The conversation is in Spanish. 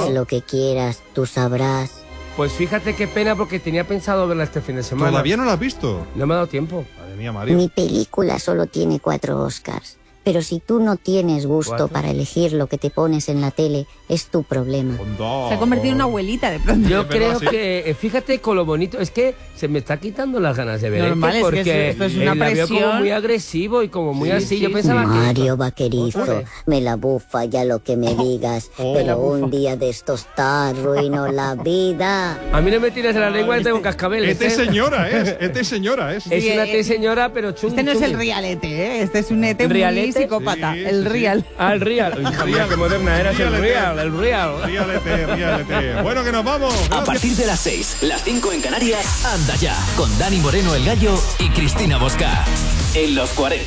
lo que quieras, tú sabrás. Pues fíjate qué pena porque tenía pensado verla este fin de semana. ¿Todavía no la has visto? No me ha dado tiempo. Madre mía, Mario. Mi película solo tiene 4 Oscars. Pero si tú no tienes gusto 4. para elegir lo que te pones en la tele, es tu problema. Se ha convertido en una abuelita de pronto. Yo Es verdad, creo sí. que, fíjate con lo bonito, es que se me está quitando las ganas de ver Normal, es que porque esto es una la veo como presión. muy agresivo y como muy así. Yo pensaba Mario que... Vaquerizo, Ole. me la bufa ya lo que me digas, pero un día de estos te arruino la vida. A mí no me tires de la lengua y tengo cascabeles. Este señora es. Es una T señora, pero chungi. Este no es el chungi. realete, ¿eh? Este es un ET muy ¿Realete? psicópata. Sí, el real. Ah, el real. Qué moderna eras, el real. Ríalete. Bueno, que nos vamos. A Gracias. partir de las 6, las 5 en Canarias, Anda Ya, con Dani Moreno el Gallo y Cristina Bosca. En los 40.